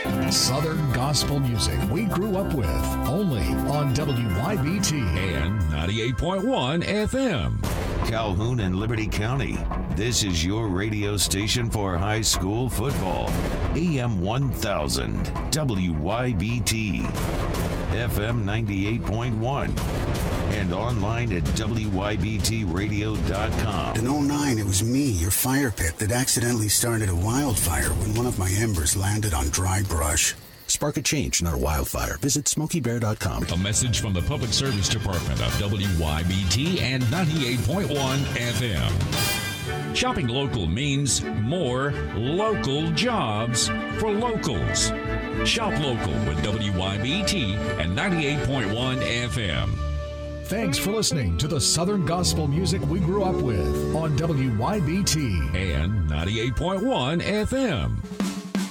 Southern gospel music we grew up with, only on WYBT and 98.1 FM. Calhoun and Liberty County. This is your radio station for high school football. AM 1000, WYBT, FM 98.1, and online at WYBTradio.com. In 2009, it was me, your fire pit, that accidentally started a wildfire when one of my embers landed on dry brush. Spark a change, not a wildfire. Visit SmokeyBear.com. A message from the Public Service Department of WYBT and 98.1 FM. Shopping local means more local jobs for locals. Shop local with WYBT and 98.1 FM. Thanks for listening to the Southern gospel music we grew up with on WYBT and 98.1 FM.